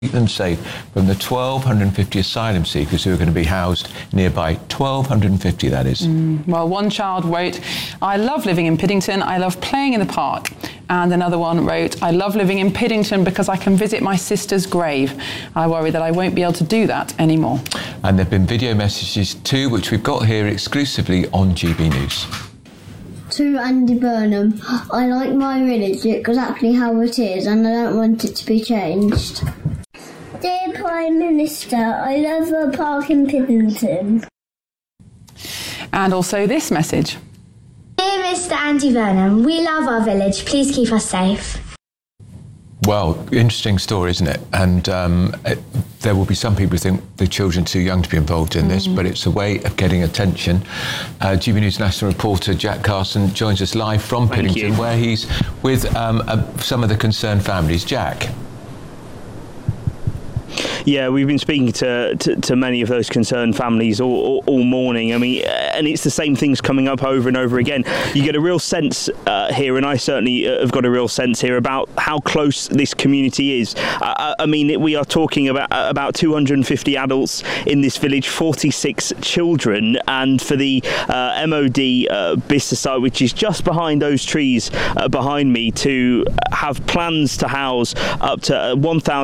keep them safe from the 1,250 asylum seekers who are going to be housed nearby. 1,250, that is. Well, one child wrote, "I love living in Piddington. I love playing in the park." And another one wrote, "I love living in Piddington because I can visit my sister's grave. I worry that I won't be able to do that anymore." And there have been video messages too, which we've got here exclusively on GB News. To Andy Burnham, "I like my village exactly how it is and I don't want it to be changed." Dear Prime Minister, I love the park in Piddington. And also this message. "Dear Mr. Andy Burnham, we love our village. Please keep us safe." Well, interesting story, isn't it? And there will be some people who think the children are too young to be involved in this, but it's a way of getting attention. GB News national reporter Jack Carson joins us live from Piddington, where he's with some of the concerned families. Jack. Yeah, we've been speaking to many of those concerned families all morning. I mean, and it's the same things coming up over and over again. You get a real sense here, and I certainly have got a real sense here about how close this community is. I mean, we are talking about 250 adults in this village, 46 children, and for the MOD Bicester site, which is just behind those trees behind me, to have plans to house up to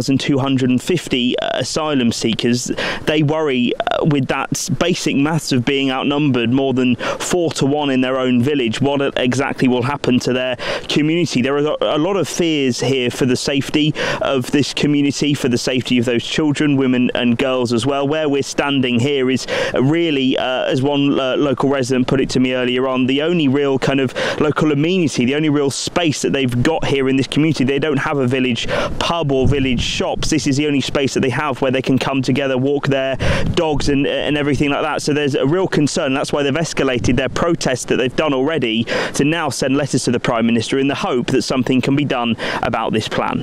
1,250 asylum seekers, they worry with that basic maths of being outnumbered more than 4 to 1 in their own village, what exactly will happen to their community. There are a lot of fears here for the safety of this community, for the safety of those children, women and girls as well. Where we're standing here is really, as one local resident put it to me earlier on, the only real kind of local amenity, the only real space that they've got here in this community. They don't have a village pub or village shops. This is the only space that they have where they can come together, walk their dogs and everything like that. So there's a real concern. That's why they've escalated their protest that they've done already to now send letters to the Prime Minister in the hope that something can be done about this plan.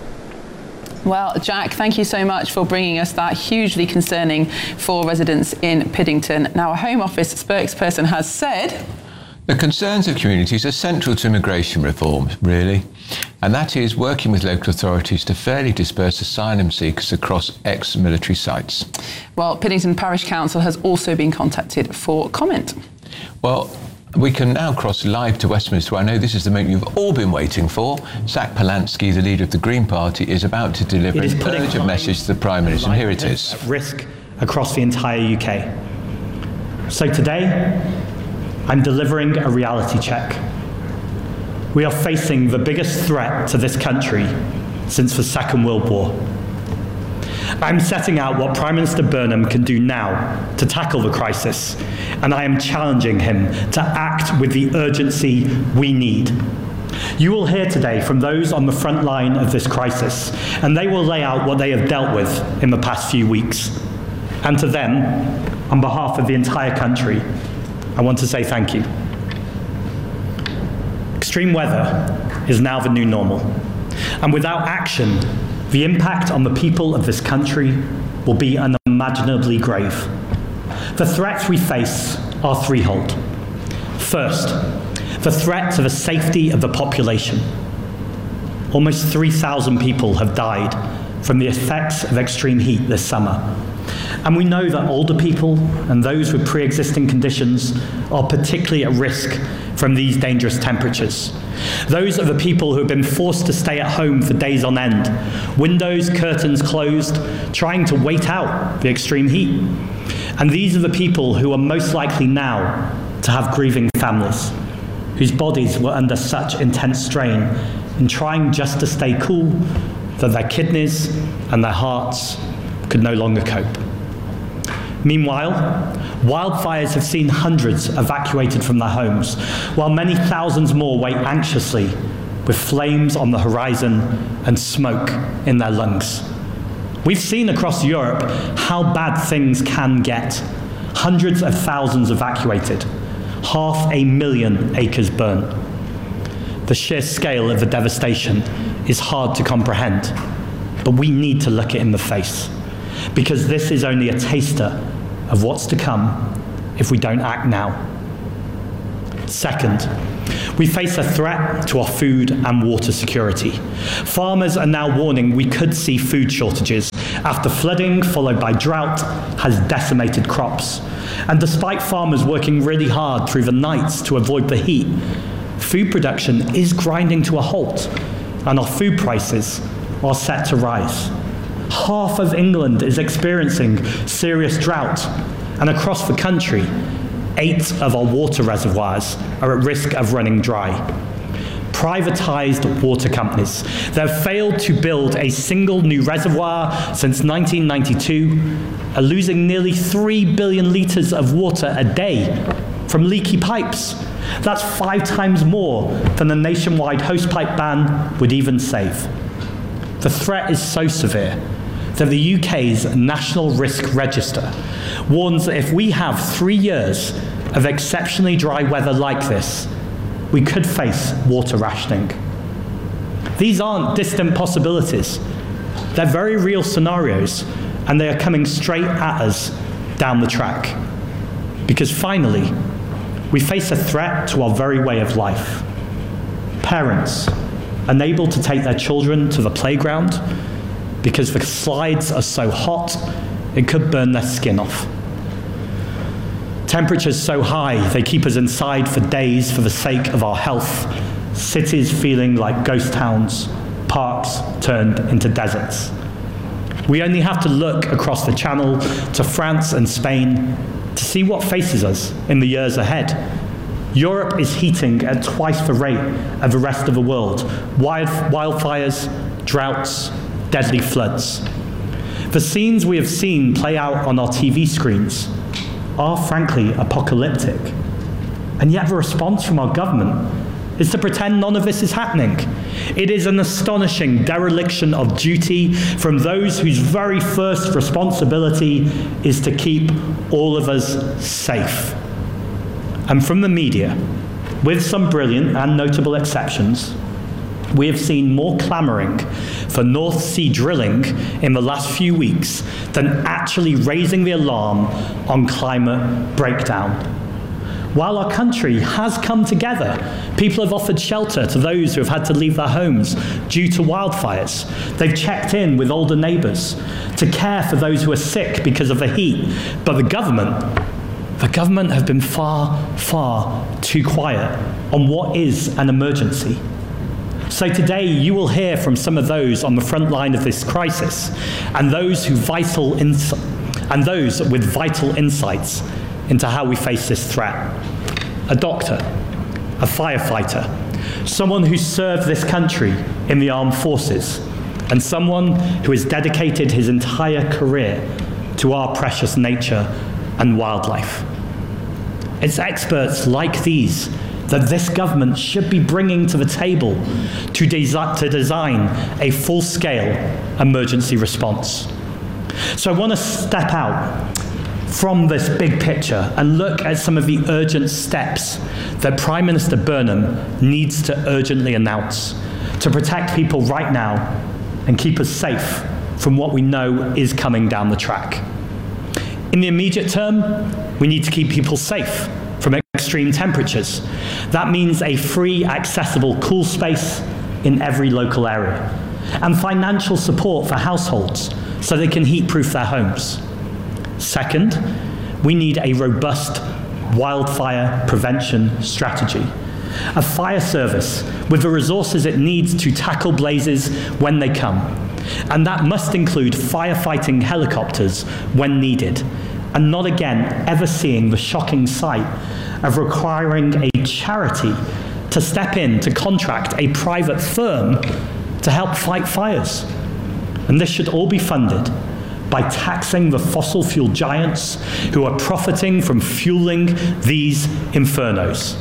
Well, Jack, thank you so much for bringing us that. Hugely concerning for residents in Piddington. Now, a Home Office spokesperson has said, "The concerns of communities are central to immigration reform, really, and that is working with local authorities to fairly disperse asylum seekers across ex-military sites." Well, Piddington Parish Council has also been contacted for comment. Well, we can now cross live to Westminster. I know this is the moment you've all been waiting for. Zach Polansky, the leader of the Green Party, is about to deliver an urgent message to the Prime Minister, and here it is. Risk across the entire UK. So today, I'm delivering a reality check. We are facing the biggest threat to this country since the Second World War. I'm setting out what Prime Minister Burnham can do now to tackle the crisis, and I am challenging him to act with the urgency we need. You will hear today from those on the front line of this crisis, and they will lay out what they have dealt with in the past few weeks. And to them, on behalf of the entire country, I want to say thank you. Extreme weather is now the new normal, and without action, the impact on the people of this country will be unimaginably grave. The threats we face are threefold. First, the threat to the safety of the population. Almost 3,000 people have died from the effects of extreme heat this summer. And we know that older people and those with pre-existing conditions are particularly at risk from these dangerous temperatures. Those are the people who have been forced to stay at home for days on end, windows, curtains closed, trying to wait out the extreme heat. And these are the people who are most likely now to have grieving families, whose bodies were under such intense strain in trying just to stay cool that their kidneys and their hearts could no longer cope. Meanwhile, wildfires have seen hundreds evacuated from their homes, while many thousands more wait anxiously with flames on the horizon and smoke in their lungs. We've seen across Europe how bad things can get. Hundreds of thousands evacuated, 500,000 acres burnt. The sheer scale of the devastation is hard to comprehend, but we need to look it in the face, because this is only a taster of what's to come if we don't act now. Second, We face a threat to our food and water security. Farmers are now warning we could see food shortages after flooding followed by drought has decimated crops. And despite farmers working really hard through the nights to avoid the heat, food production is grinding to a halt, and our food prices are set to rise. Half of England is experiencing serious drought, and across the country, 8 of our water reservoirs are at risk of running dry. Privatised water companies that have failed to build a single new reservoir since 1992 are losing nearly 3 billion litres of water a day from leaky pipes. That's 5 times more than the nationwide hosepipe ban would even save. The threat is so severe that the UK's National Risk Register warns that if we have 3 years of exceptionally dry weather like this, we could face water rationing. These aren't distant possibilities. They're very real scenarios, and they are coming straight at us down the track. Because finally, we face a threat to our very way of life. Parents unable to take their children to the playground because the slides are so hot, it could burn their skin off. Temperatures so high, they keep us inside for days for the sake of our health. Cities feeling like ghost towns, parks turned into deserts. We only have to look across the Channel to France and Spain to see what faces us in the years ahead. Europe is heating at twice the rate of the rest of the world. Wildfires, droughts, deadly floods. The scenes we have seen play out on our TV screens are frankly apocalyptic. And yet the response from our government is to pretend none of this is happening. It is an astonishing dereliction of duty from those whose very first responsibility is to keep all of us safe. And from the media, with some brilliant and notable exceptions, we have seen more clamouring for North Sea drilling in the last few weeks than actually raising the alarm on climate breakdown. While our country has come together, people have offered shelter to those who have had to leave their homes due to wildfires. They've checked in with older neighbours to care for those who are sick because of the heat. But the government have been far, far too quiet on what is an emergency. So today you will hear from some of those on the front line of this crisis and those with vital insights into how we face this threat. A doctor, a firefighter, someone who served this country in the armed forces, and someone who has dedicated his entire career to our precious nature and wildlife. It's experts like these that this government should be bringing to the table to design a full-scale emergency response. So I want to step out from this big picture and look at some of the urgent steps that Prime Minister Burnham needs to urgently announce to protect people right now and keep us safe from what we know is coming down the track. In the immediate term, we need to keep people safe from extreme temperatures. That means a free, accessible, cool space in every local area, and financial support for households so they can heat-proof their homes. Second, we need a robust wildfire prevention strategy, a fire service with the resources it needs to tackle blazes when they come. And that must include firefighting helicopters when needed, and not again ever seeing the shocking sight of requiring a charity to step in to contract a private firm to help fight fires. And this should all be funded by taxing the fossil fuel giants who are profiting from fueling these infernos.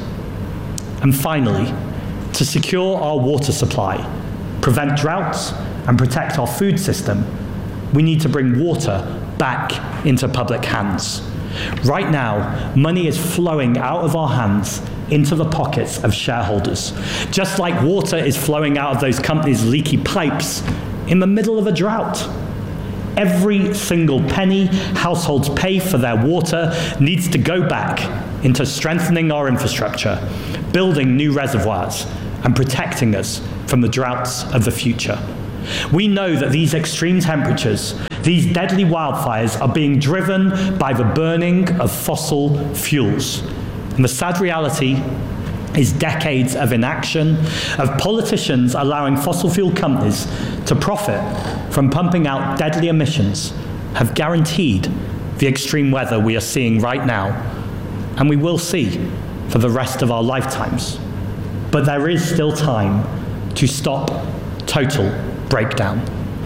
And finally, to secure our water supply, prevent droughts, and protect our food system, we need to bring water back into public hands. Right now, money is flowing out of our hands into the pockets of shareholders, just like water is flowing out of those companies' leaky pipes in the middle of a drought. Every single penny households pay for their water needs to go back into strengthening our infrastructure, building new reservoirs, and protecting us from the droughts of the future. We know that these extreme temperatures, these deadly wildfires, are being driven by the burning of fossil fuels. And the sad reality is decades of inaction, of politicians allowing fossil fuel companies to profit from pumping out deadly emissions, have guaranteed the extreme weather we are seeing right now, and we will see for the rest of our lifetimes. But there is still time to stop total breakdown.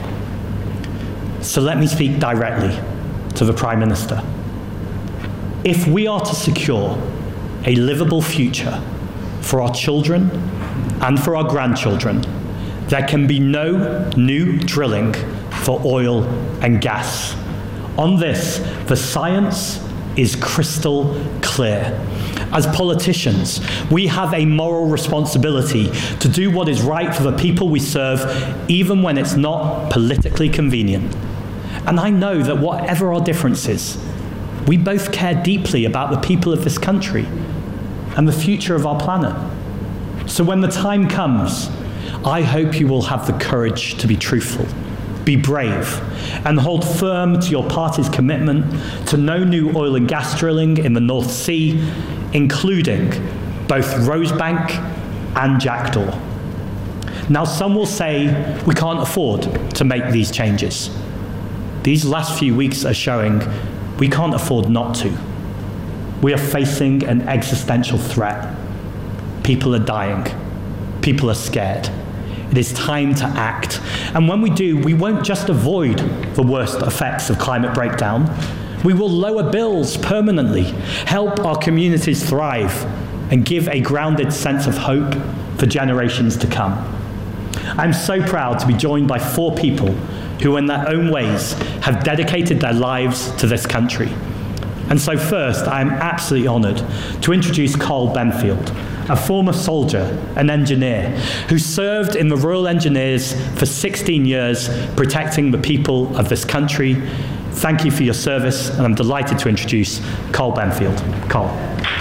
So let me speak directly to the Prime Minister. If we are to secure a livable future for our children and for our grandchildren, there can be no new drilling for oil and gas. On this, the science is crystal clear. As politicians, we have a moral responsibility to do what is right for the people we serve, even when it's not politically convenient. And I know that whatever our differences, we both care deeply about the people of this country and the future of our planet. So when the time comes, I hope you will have the courage to be truthful, be brave, and hold firm to your party's commitment to no new oil and gas drilling in the North Sea, including both Rosebank and Jackdaw. Now, some will say we can't afford to make these changes. These last few weeks are showing we can't afford not to. We are facing an existential threat. People are dying. People are scared. It is time to act. And when we do, we won't just avoid the worst effects of climate breakdown. We will lower bills permanently, help our communities thrive, and give a grounded sense of hope for generations to come. I'm so proud to be joined by 4 people who in their own ways have dedicated their lives to this country. And so first, I am absolutely honoured to introduce Carl Benfield, a former soldier and engineer who served in the Royal Engineers for 16 years, protecting the people of this country. Thank you for your service, and I'm delighted to introduce Carl Benfield. Carl.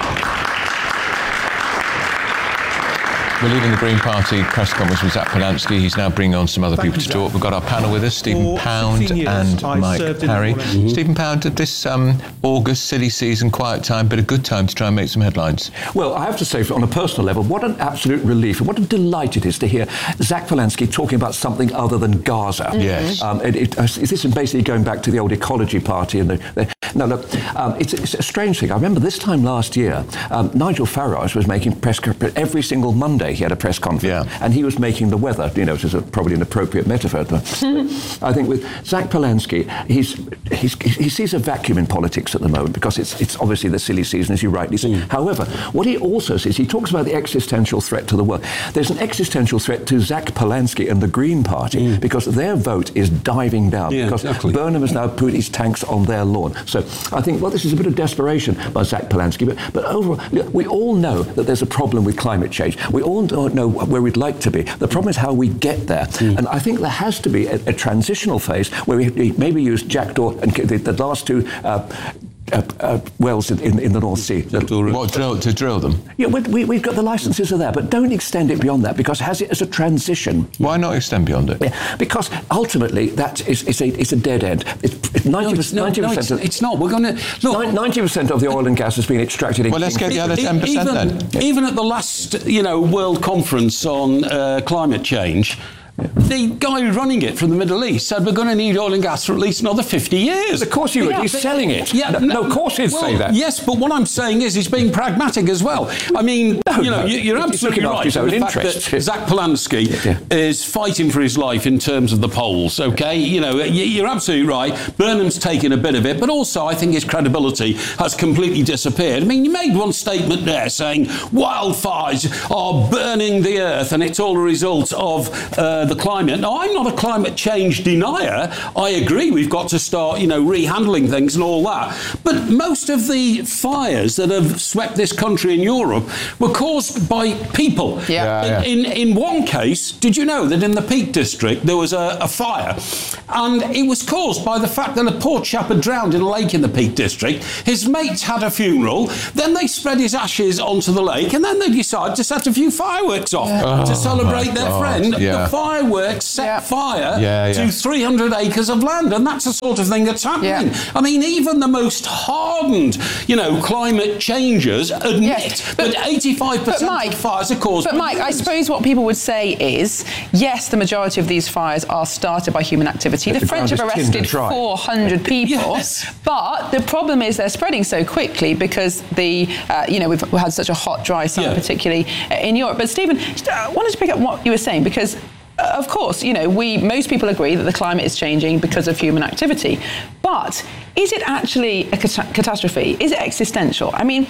We're leaving the Green Party press conference with Zach Polansky. He's now bringing on some other people to talk. We've got our panel with us, Stephen Pound and Mike Parry. Stephen Pound, did this August, silly season, quiet time, but a good time to try and make some headlines? Well, I have to say, on a personal level, what an absolute relief and what a delight it is to hear Zach Polansky talking about something other than Gaza. Yes. This is basically going back to the old Ecology Party. And no, look, it's a strange thing. I remember this time last year, Nigel Farage was making press conference every single Monday. He had a press conference, and he was making the weather. You know, it is probably an appropriate metaphor. I think with Zach Polansky, he sees a vacuum in politics at the moment because it's obviously the silly season, as you rightly say. However, what he also says, he talks about the existential threat to the world. There's an existential threat to Zach Polansky and the Green Party because their vote is diving down because Burnham has now put his tanks on their lawn. So I think, well, this is a bit of desperation by Zach Polansky, but overall, we all know that there's a problem with climate change. We all don't know where we'd like to be. The problem is how we get there. And I think there has to be a transitional phase where we maybe use Jackdaw and the last 2 wells in the North Sea. To drill them? Yeah, we've got the licences are there, but don't extend it beyond that because it has it as a transition. Why not extend beyond it? Yeah, because ultimately it's a dead end. It's 90%. It's not. We're going to look. 90% of the oil and gas has been extracted. Well, let's get the other 10% then. Even at the last, World Conference on climate change. The guy running it from the Middle East said we're going to need oil and gas for at least another 50 years. Of course you would. He's selling it. Yeah, no, of course he'd say that. Yes, but what I'm saying is he's being pragmatic as well. I mean, you're absolutely right. The fact that Zach Polansky is fighting for his life in terms of the polls, okay? You're absolutely right. Burnham's taken a bit of it, but also I think his credibility has completely disappeared. I mean, you made one statement there saying wildfires are burning the earth and it's all a result of the climate climate. Now, I'm not a climate change denier. I agree we've got to start, rehandling things and all that. But most of the fires that have swept this country in Europe were caused by people. In one case, did you know that in the Peak District there was a fire, and it was caused by the fact that a poor chap had drowned in a lake in the Peak District. His mates had a funeral, then they spread his ashes onto the lake, and then they decided to set a few fireworks off to celebrate their friend. The fireworks set fire to 300 acres of land, and that's the sort of thing that's happening. I mean, even the most hardened, climate changers admit that 85% of fires are caused by Mike, I suppose what people would say is, yes, the majority of these fires are started by human activity. The French have arrested 400 people, but the problem is they're spreading so quickly because we've had such a hot, dry summer, particularly in Europe. But Stephen, I wanted to pick up what you were saying, because of course, most people agree that the climate is changing because of human activity. But is it actually a catastrophe? Is it existential? I mean,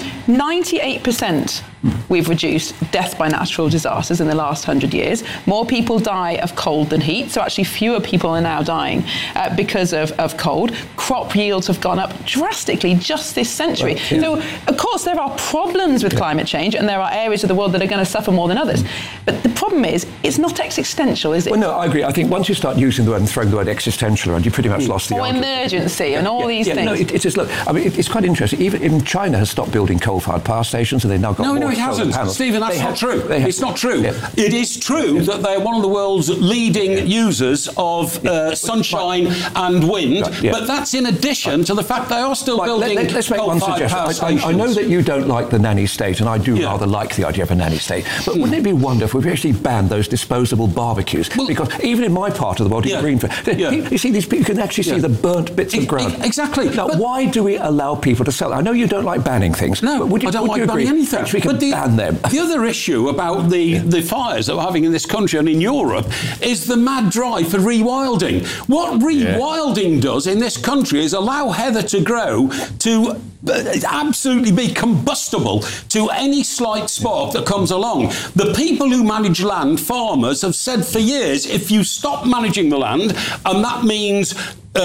98% we've reduced death by natural disasters in the last 100 years. More people die of cold than heat, so actually fewer people are now dying because of cold. Crop yields have gone up drastically just this century. So, of course, there are problems with climate change, and there are areas of the world that are going to suffer more than others. But the problem is, it's not existential, is it? Well, no, I agree. I think once you start using the word and throwing the word existential around, you pretty much lost the argument. Emergency and all these things. No, it is. Look, I mean, it's quite interesting. Even China has stopped building coal-fired power stations, and they've now got more it hasn't. Panels. Stephen, that's not true. It's not true. It is true that they're one of the world's leading users of sunshine and wind, but that's in addition to the fact they are still building let's make one suggestion. I know that you don't like the nanny state, and I do rather like the idea of a nanny state, but wouldn't it be wonderful if we actually banned those disposable barbecues? Because even in my part of the world, in Greenfield, you see these people, you can actually see the burnt bits of ground. Exactly. Now, why do we allow people to sell? I know you don't like banning things. No, but would I don't like banning anything. We can ban them. The other issue about the fires that we're having in this country and in Europe is the mad drive for rewilding. What rewilding does in this country is allow heather to grow to absolutely be combustible to any slight spark that comes along. The people who manage land, farmers, have said for years, if you stop managing the land, and that means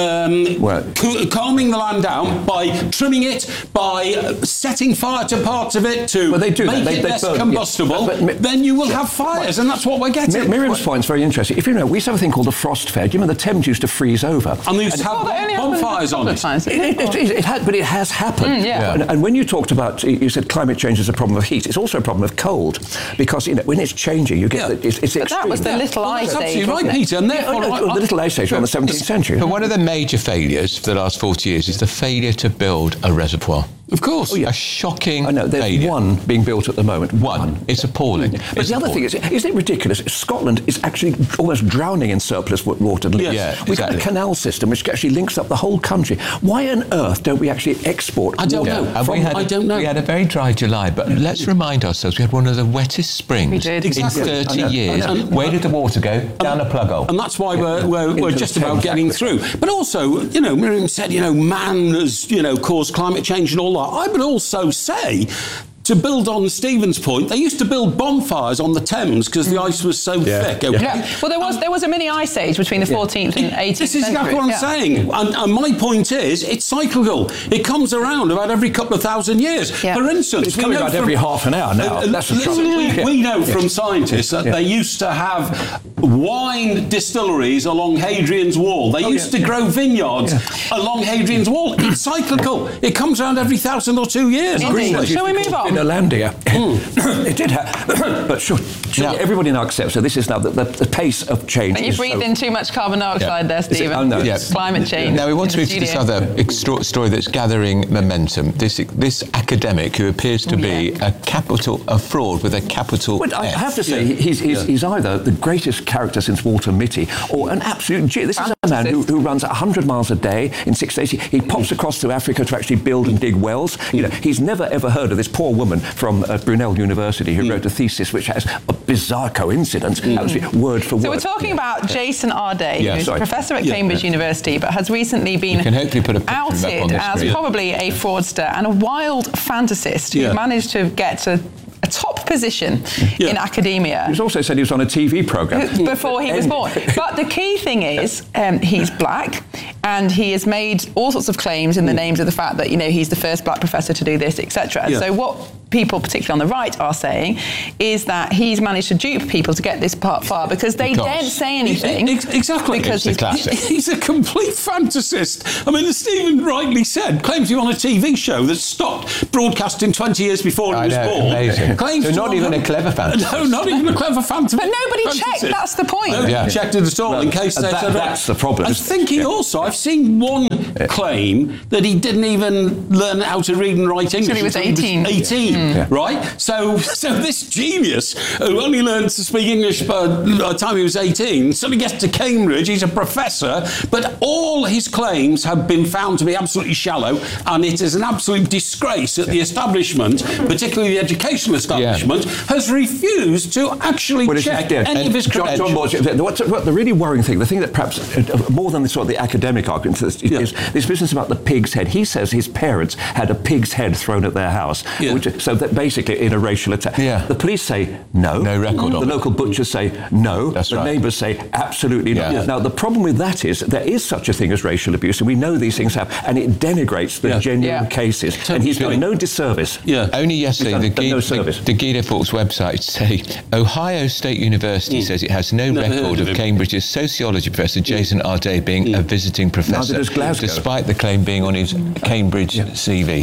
calming the land down by trimming it, by setting fire to parts of it to make it less combustible, then you will have fires, and that's what we're getting. Miriam's point is very interesting. If you know, we used to have a thing called the frost fair. Do you remember the Thames used to freeze over? And they used to have bonfires on it. But it has happened. And when you talked about, you said climate change is a problem of heat, it's also a problem of cold, because when it's changing, you get it's extreme. But that was the little ice age. Absolutely right, Peter. And therefore, the little ice age from the 17th century. But one of the major failures for the last 40 years is the failure to build a reservoir. Of course. A shocking there's failure. one being built at the moment. One. It's appalling. But the other thing is, isn't it ridiculous? Scotland is actually almost drowning in surplus water. We've got a canal system which actually links up the whole country. Why on earth don't we actually export I don't know. I don't know. We had a very dry July, but let's remind ourselves we had one of the wettest springs in 30 years. Where did the water go? Down a plug hole. And that's why we're just about getting through. But also, Miriam said, man has, caused climate change and all that. I would also say, to build on Stephen's point, they used to build bonfires on the Thames because the ice was so thick. Well, there was a mini ice age between the 14th and 18th century. This is exactly what I'm saying. And my point is, it's cyclical. It comes around about every couple of thousand years. For instance, it's coming out every half an hour now. That's the trouble. We know from scientists that they used to have wine distilleries along Hadrian's Wall. They used to grow vineyards along Hadrian's Wall. It's cyclical. It comes around every 1,000 or 2 years. Shall we move on? Finlandia. It did happen. But sure, everybody now accepts that this is now the pace of change. And you breathed in too much carbon dioxide there, Stephen. Climate change. Now we want to move to this other story that's gathering momentum. This academic who appears to be a fraud with a capital F. I have to say, he's either the greatest character since Walter Mitty or an absolute This is a man who runs 100 miles a day in 6 days. He pops across to Africa to actually build and dig wells. He's never ever heard of this poor woman from Brunel University who wrote a thesis which has a bizarre coincidence. That was word for word. So we're talking about Jason Arday, who's a professor at Cambridge University, but has recently been outed as probably a fraudster and a wild fantasist who managed to get to a top position in academia. He's also said he was on a TV programme. Before he was born. But the key thing is he's black, and he has made all sorts of claims in the names of the fact that, he's the first black professor to do this, etc. And so what people, particularly on the right, are saying is that he's managed to dupe people to get this part far because they daren't say anything. Exactly. Because he's a complete fantasist. I mean, as Stephen rightly said, claims you're on a TV show that stopped broadcasting 20 years before he was born. Amazing. Claims so not even a clever fantasist. No, not even a clever fantasist. But nobody checked, that's the point. Nobody checked it at all in case they said that's the problem. I was thinking also, I've seen one claim that he didn't even learn how to read and write English until he was 18. Right? So this genius who only learned to speak English by the time he was 18 suddenly gets to Cambridge, he's a professor, but all his claims have been found to be absolutely shallow, and it is an absolute disgrace that the establishment, particularly the educational establishment, has refused to actually check any of his credentials. John Moores, what the really worrying thing, the thing that perhaps more than the academic argument is this business about the pig's head. He says his parents had a pig's head thrown at their house, so that basically in a racial attack. The police say no. No record of it. The local butchers say no. That's the neighbours say absolutely not. Now, the problem with that is there is such a thing as racial abuse, and we know these things happen, and it denigrates the genuine cases. And he's done no disservice. Only yesterday, the Guido Fawkes website say Ohio State University says it has no record of Cambridge's sociology professor Jason Arday being a visiting professor, despite the claim being on his Cambridge CV.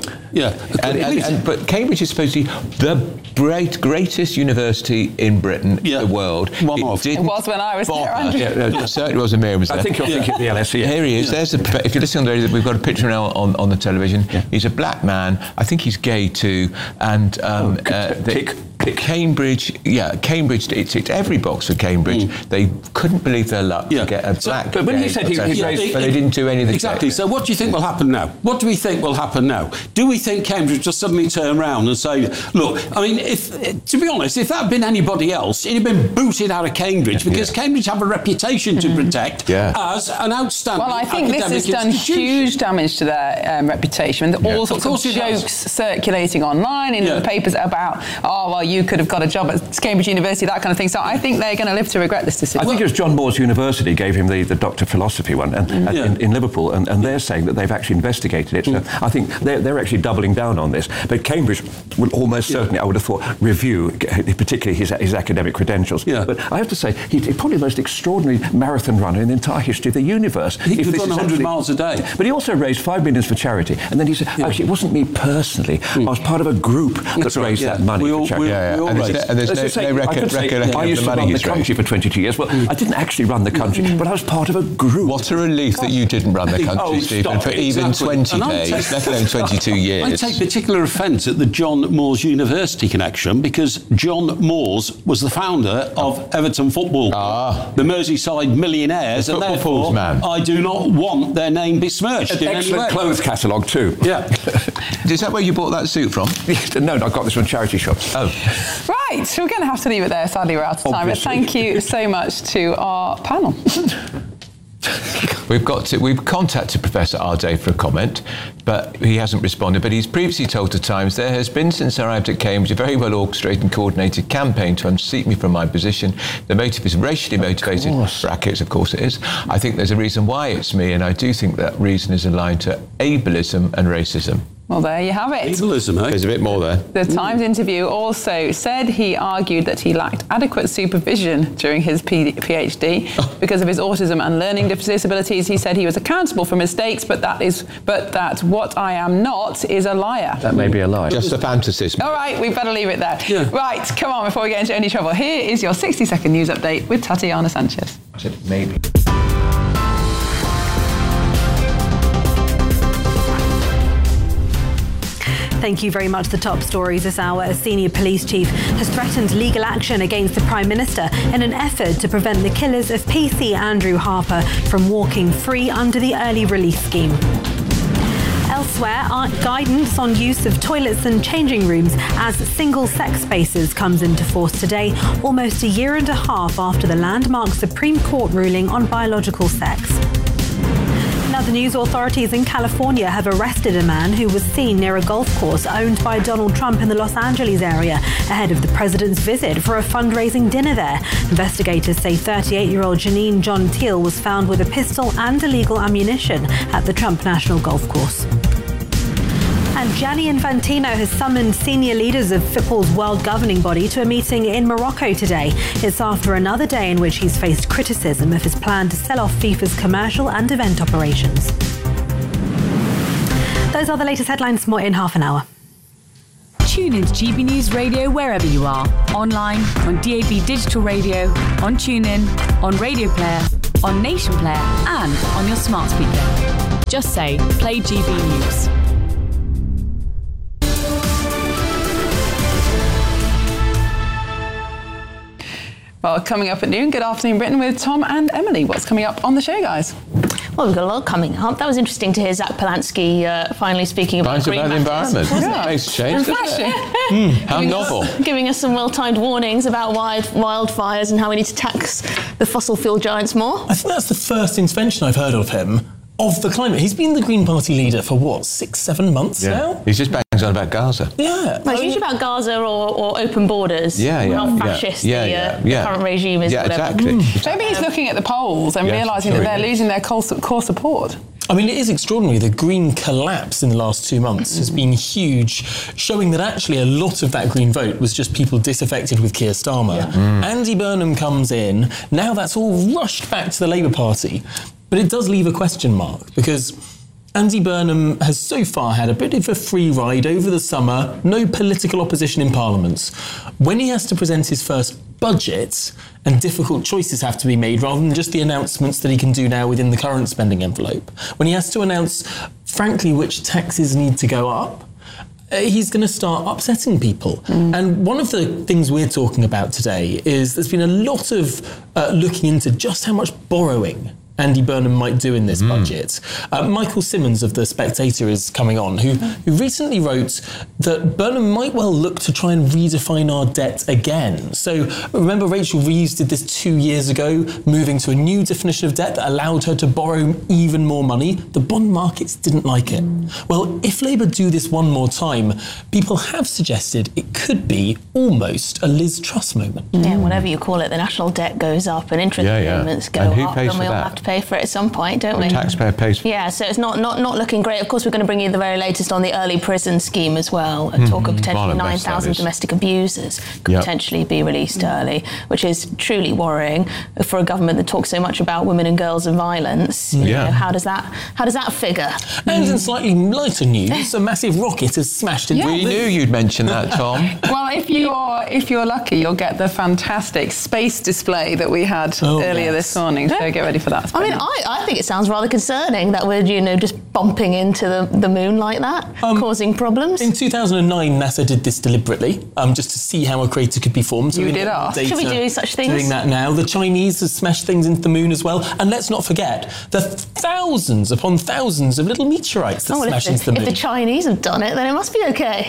But Cambridge is supposed to be the greatest university in Britain, the world. It was when I was there, Andrew. It certainly was when Miriam was there. I think you're thinking of the LSE. Here he is. If you're listening on the radio, we've got a picture now on the television. He's a black man. I think he's gay too. And Cambridge, it ticked every box for Cambridge. They couldn't believe their luck to get a black. But when he said but they didn't do anything. Exactly. So what do you think will happen now? What do we think will happen now? Do we think Cambridge just suddenly turn around and say, look, I mean, to be honest, if that had been anybody else, it'd have been booted out of Cambridge because Cambridge have a reputation to protect as an outstanding. Well, I think this has done huge damage to their reputation. All sorts of jokes circulating online in the papers about, you could have got a job at Cambridge University, that kind of thing. So I think they're going to live to regret this decision. I think it was John Moores University gave him the Doctor of Philosophy one in Liverpool, and they're saying that they've actually investigated it. So I think they're actually doubling down on this. But Cambridge will almost certainly, I would have thought, review particularly his academic credentials. But I have to say, he's probably the most extraordinary marathon runner in the entire history of the universe. He could run 100 miles a day. But he also raised $5 million for charity. And then he said, actually, it wasn't me personally. I was part of a group that raised that money for charity. There's no recollection I used to run the country for 22 years. Well, I didn't actually run the country, but I was part of a group. What a relief that you didn't run the country, Stephen, for even 20 days, let alone 22 years. I take particular offence at the John Moores University connection because John Moores was the founder of Everton Football Club, the Merseyside millionaires, and therefore I do not want their name besmirched in any way. Excellent clothes catalogue too. Is that where you bought that suit from? No, I got this from charity shops. Right, so we're going to have to leave it there. Sadly, we're out of time. But thank you so much to our panel. We've contacted Professor Arday for a comment, but he hasn't responded. But he's previously told The Times, there has been, since I arrived at Cambridge, a very well orchestrated and coordinated campaign to unseat me from my position. The motive is racially motivated. Brackets, of course it is. I think there's a reason why it's me, and I do think that reason is aligned to ableism and racism. Well, there you have it. Ableism, eh? There's a bit more there. The Times interview also said he argued that he lacked adequate supervision during his PhD because of his autism and learning disabilities. He said he was accountable for mistakes, but that what I am not is a liar. That may be a lie. Just a fantasist. All right, we better leave it there. Right, come on, before we get into any trouble. Here is your 60-second news update with Tatiana Sanchez. I said maybe. Thank you very much. The top stories this hour. A senior police chief has threatened legal action against the Prime Minister in an effort to prevent the killers of PC Andrew Harper from walking free under the early release scheme. Elsewhere, guidance on use of toilets and changing rooms as single-sex spaces comes into force today, almost a year and a half after the landmark Supreme Court ruling on biological sex. Another The news authorities in California have arrested a man who was seen near a golf course owned by Donald Trump in the Los Angeles area ahead of the president's visit for a fundraising dinner there. Investigators say 38-year-old Janine John Teal was found with a pistol and illegal ammunition at the Trump National Golf Course. And Gianni Infantino has summoned senior leaders of football's world governing body to a meeting in Morocco today. It's after another day in which he's faced criticism of his plan to sell off FIFA's commercial and event operations. Those are the latest headlines. More in half an hour. Tune in to GB News Radio wherever you are. Online, on DAB Digital Radio, on TuneIn, on Radio Player, on Nation Player and on your smart speaker. Just say, play GB News. Well, coming up at noon, Good Afternoon Britain with Tom and Emily. What's coming up on the show, guys? Well, we've got a lot coming up. That was interesting to hear Zach Polanski finally speaking about the environment. Yeah. Makes a change, doesn't it? How novel. Giving us some well-timed warnings about wildfires and how we need to tax the fossil fuel giants more. I think that's the first intervention I've heard of him of the climate. He's been the Green Party leader for, 6-7 months now? He's just bangs on about Gaza. Yeah. Well, it's usually about Gaza or open borders. How fascist the current regime is. Yeah, exactly. Maybe he's looking at the polls and realising that they're losing their core support. I mean, it is extraordinary. The Green collapse in the last 2 months has been huge, showing that actually a lot of that Green vote was just people disaffected with Keir Starmer. Andy Burnham comes in. Now that's all rushed back to the Labour Party. But it does leave a question mark, because Andy Burnham has so far had a bit of a free ride over the summer, no political opposition in Parliament. When he has to present his first budget and difficult choices have to be made rather than just the announcements that he can do now within the current spending envelope, when he has to announce, frankly, which taxes need to go up, he's going to start upsetting people. And one of the things we're talking about today is there's been a lot of looking into just how much borrowing Andy Burnham might do in this budget. Michael Simmons of The Spectator is coming on, who recently wrote that Burnham might well look to try and redefine our debt again. So remember Rachel Reeves did this 2 years ago, moving to a new definition of debt that allowed her to borrow even more money. The bond markets didn't like it. Well, if Labour do this one more time, people have suggested it could be almost a Liz Truss moment. Yeah, whatever you call it, the national debt goes up and interest payments go up, and we all have to pay for it at some point, don't we? The taxpayer pays for it. Yeah, so it's not looking great. Of course, we're going to bring you the very latest on the early prison scheme as well. Talk of potentially 9,000 domestic abusers could potentially be released early, which is truly worrying for a government that talks so much about women and girls and violence. You know, how does that figure? And in slightly lighter news, a massive rocket has smashed into. We knew you'd mention that, Tom. Well, if you're lucky, you'll get the fantastic space display that we had earlier this morning. So get ready for that. I mean, I think it sounds rather concerning that we're, just bumping into the moon like that, causing problems. In 2009, NASA did this deliberately, just to see how a crater could be formed. So you did ask. Should we do such things? Doing that now. The Chinese have smashed things into the moon as well. And let's not forget the thousands upon thousands of little meteorites that smash into the moon. If the Chinese have done it, then it must be okay.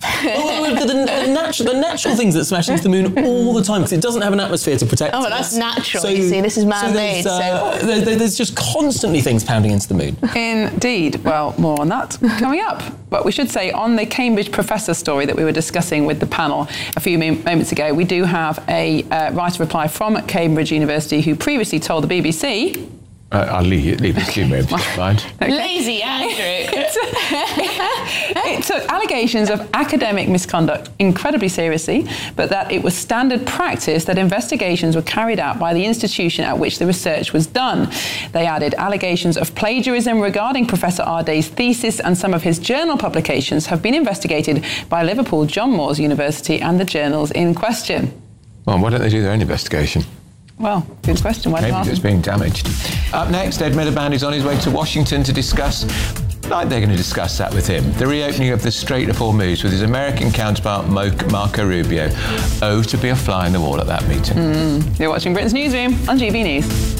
The natural things that smash into the moon all the time, because it doesn't have an atmosphere to protect us. Oh, that's natural. So, you see, this is man-made. There's just constantly things pounding into the moon. Indeed. Well, more on that coming up. But we should say, on the Cambridge professor story that we were discussing with the panel a few moments ago, we do have a writer reply from Cambridge University who previously told the BBC... I'll leave it to you, maybe. Fine. Lazy Andrew. It took allegations of academic misconduct incredibly seriously, but that it was standard practice that investigations were carried out by the institution at which the research was done. They added allegations of plagiarism regarding Professor Arday's thesis, and some of his journal publications have been investigated by Liverpool John Moores University and the journals in question. Well, why don't they do their own investigation? Well, good question. Why Maybe it's being damaged. Up next, Ed Miliband is on his way to Washington to discuss, like they're going to discuss that with him, the reopening of the Strait of Hormuz with his American counterpart Marco Rubio. Oh, to be a fly in the wall at that meeting. You're watching Britain's Newsroom on GB News.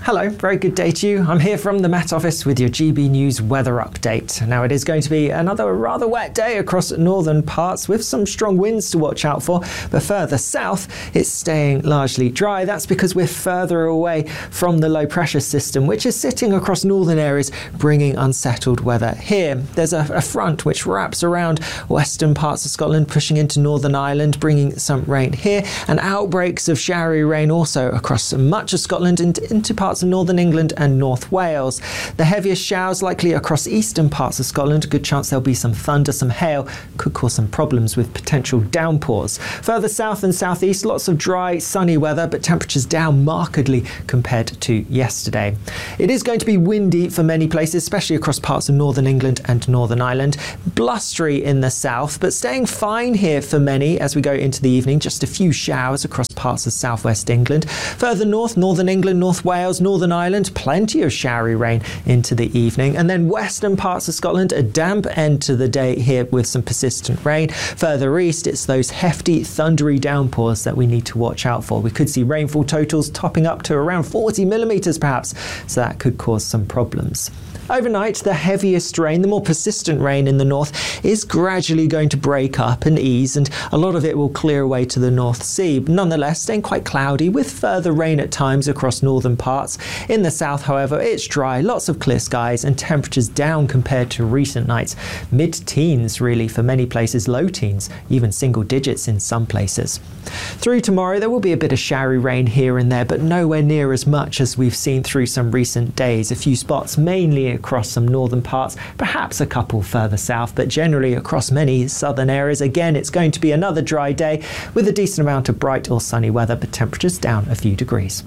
Hello, very good day to you. I'm here from the Met Office with your GB News weather update. Now, it is going to be another rather wet day across northern parts with some strong winds to watch out for, but further south it's staying largely dry. That's because we're further away from the low pressure system, which is sitting across northern areas, bringing unsettled weather here. There's a front which wraps around western parts of Scotland, pushing into Northern Ireland, bringing some rain here, and outbreaks of showery rain also across much of Scotland and into parts of northern England and North Wales. The heaviest showers likely across eastern parts of Scotland. Good chance there'll be some thunder, some hail, could cause some problems with potential downpours. Further south and southeast, lots of dry, sunny weather, but temperatures down markedly compared to yesterday. It is going to be windy for many places, especially across parts of northern England and Northern Ireland. Blustery in the south, but staying fine here for many as we go into the evening. Just a few showers across parts of southwest England. Further north, northern England, North Wales, Northern Ireland, plenty of showery rain into the evening. And then western parts of Scotland, a damp end to the day here with some persistent rain. Further east, it's those hefty, thundery downpours that we need to watch out for. We could see rainfall totals topping up to around 40 millimetres perhaps, so that could cause some problems. Overnight, the heaviest rain, the more persistent rain in the north, is gradually going to break up and ease, and a lot of it will clear away to the North Sea. Nonetheless, staying quite cloudy with further rain at times across northern parts. In the south, however, it's dry, lots of clear skies and temperatures down compared to recent nights. Mid-teens really for many places, low teens, even single digits in some places. Through tomorrow, there will be a bit of showery rain here and there, but nowhere near as much as we've seen through some recent days. A few spots, mainly across some northern parts, perhaps a couple further south, but generally across many southern areas. Again, it's going to be another dry day with a decent amount of bright or sunny weather, but temperatures down a few degrees.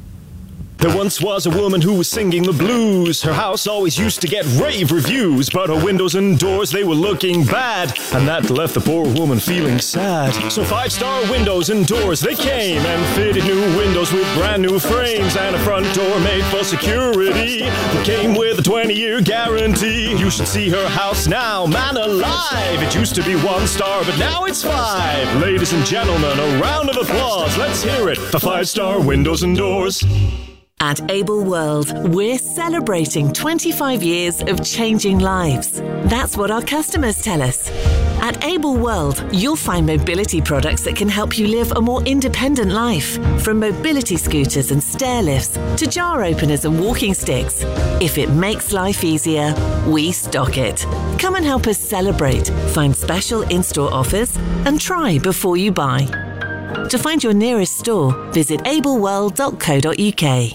There once was a woman who was singing the blues. Her house always used to get rave reviews, but her windows and doors, they were looking bad, and that left the poor woman feeling sad. So 5-star windows and doors, they came and fitted new windows with brand new frames and a front door made for security that came with a 20-year guarantee. You should see her house now, man alive. It used to be 1 star, but now it's 5. Ladies and gentlemen, a round of applause. Let's hear it for 5-star windows and doors. At Able World, we're celebrating 25 years of changing lives. That's what our customers tell us. At Able World, you'll find mobility products that can help you live a more independent life. From mobility scooters and stair lifts to jar openers and walking sticks. If it makes life easier, we stock it. Come and help us celebrate, find special in-store offers, and try before you buy. To find your nearest store, visit ableworld.co.uk.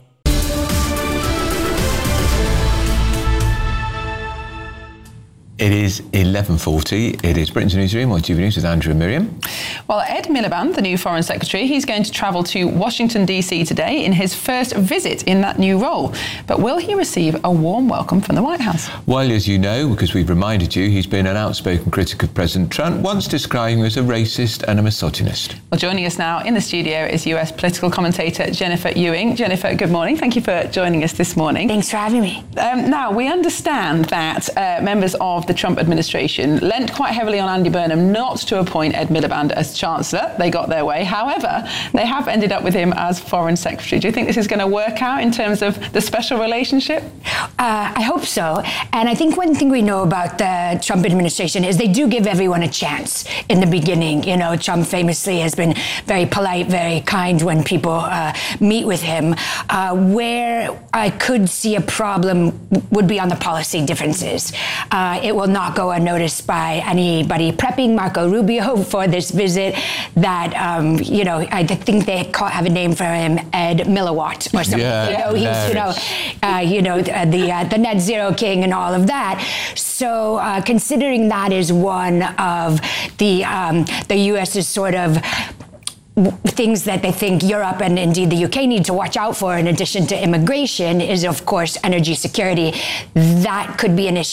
It is 11:40. It is Britain's Newsroom on GB News with Andrew and Miriam. Well, Ed Miliband, the new Foreign Secretary, he's going to travel to Washington, D.C. today in his first visit in that new role. But will he receive a warm welcome from the White House? Well, as you know, because we've reminded you, he's been an outspoken critic of President Trump, once describing him as a racist and a misogynist. Well, joining us now in the studio is US political commentator Jennifer Ewing. Jennifer, good morning. Thank you for joining us this morning. Thanks for having me. Now, we understand that members of the Trump administration lent quite heavily on Andy Burnham not to appoint Ed Miliband as Chancellor. They got their way. However, they have ended up with him as Foreign Secretary. Do you think this is going to work out in terms of the special relationship? I hope so. And I think one thing we know about the Trump administration is they do give everyone a chance in the beginning. You know, Trump famously has been very polite, very kind when people meet with him. Where I could see a problem would be on the policy differences. It will not go unnoticed by anybody prepping Marco Rubio for this visit that, I think they have a name for him, Ed Milliwatt or something. Yeah, he's, the net zero king and all of that. So considering that is one of the U.S.'s sort of things that they think Europe and indeed the UK need to watch out for in addition to immigration is, of course, energy security. That could be an issue.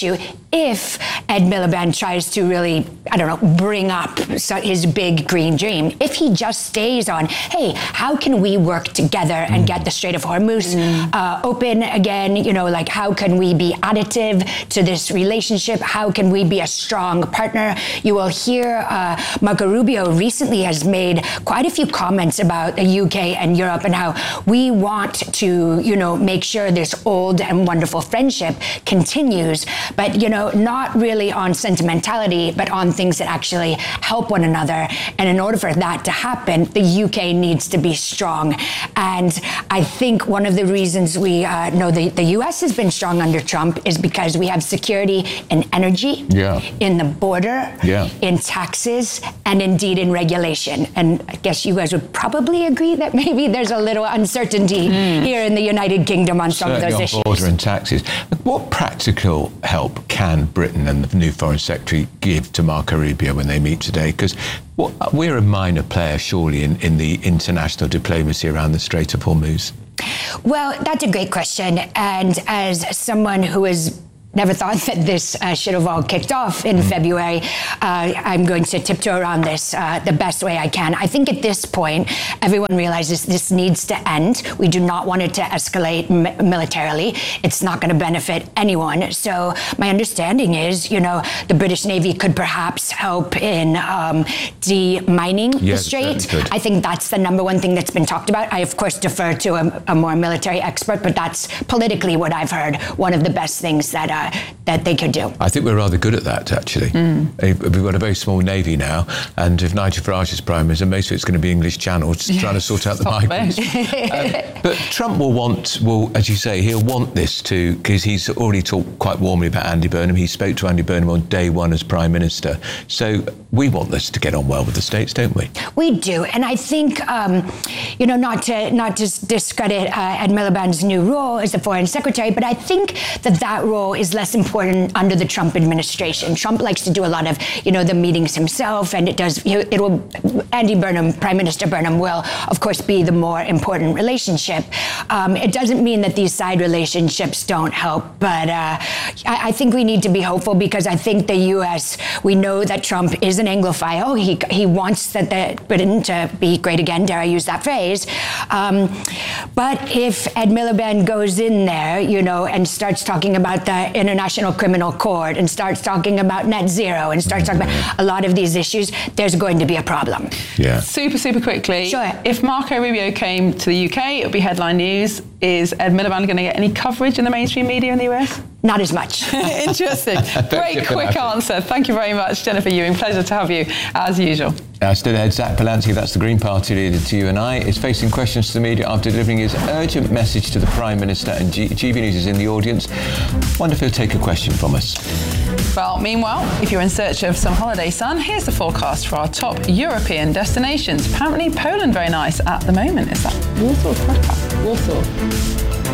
if Ed Miliband tries to really, I don't know, bring up his big green dream, if he just stays on, hey, how can we work together and get the Strait of Hormuz open again? You know, like, how can we be additive to this relationship? How can we be a strong partner? You will hear Marco Rubio recently has made quite a few comments about the UK and Europe and how we want to, you know, make sure this old and wonderful friendship continues, but, you know, not really on sentimentality, but on things that actually help one another. And in order for that to happen, the UK needs to be strong. And I think one of the reasons we know the US has been strong under Trump is because we have security in energy, in the border, in taxes, and indeed in regulation. And I guess you guys would probably agree that maybe there's a little uncertainty here in the United Kingdom on some of those issues. On border and taxes. What practical help can Britain and the new Foreign Secretary give to Marco Rubio when they meet today? Because we're a minor player, surely, in the international diplomacy around the Strait of Hormuz. Well, that's a great question. And as someone who is never thought that this should have all kicked off in February. I'm going to tiptoe around this the best way I can. I think at this point, everyone realizes this needs to end. We do not want it to escalate militarily. It's not going to benefit anyone. So my understanding is, you know, the British Navy could perhaps help in demining the strait. I think that's the number one thing that's been talked about. I, of course, defer to a more military expert, but that's politically what I've heard, one of the best things that they could do. I think we're rather good at that, actually. We've got a very small navy now, and if Nigel Farage is Prime Minister, most of it's going to be English Channel, trying to sort out the migrants. But Trump will, as you say, he'll want this to, because he's already talked quite warmly about Andy Burnham. He spoke to Andy Burnham on day one as Prime Minister. So we want this to get on well with the States, don't we? We do, and I think, you know, not to discredit Ed Miliband's new role as the Foreign Secretary, but I think that role is less important under the Trump administration. Trump likes to do a lot of, you know, the meetings himself, and Andy Burnham, Prime Minister Burnham, will, of course, be the more important relationship. It doesn't mean that these side relationships don't help, but I think we need to be hopeful, because I think the U.S., we know that Trump is an Anglophile. He wants that Britain to be great again, dare I use that phrase. But if Ed Miliband goes in there, you know, and starts talking about the International Criminal Court and starts talking about net zero and starts talking about a lot of these issues, there's going to be a problem. Yeah. Super quickly. Sure. If Marco Rubio came to the UK, it would be headline news. Is Ed Miliband going to get any coverage in the mainstream media in the US? Not as much. Interesting. Great quick answer. Thank you very much, Jennifer Ewing. Pleasure to have you, as usual. Still ahead, Zach Polanski, that's the Green Party leader to you and I, is facing questions to the media after delivering his urgent message to the Prime Minister, and GB News is in the audience. Wonder if he'll take a question from us. Well, meanwhile, if you're in search of some holiday sun, here's the forecast for our top European destinations. Apparently Poland very nice at the moment. Is that Warsaw or Krakow? Warsaw.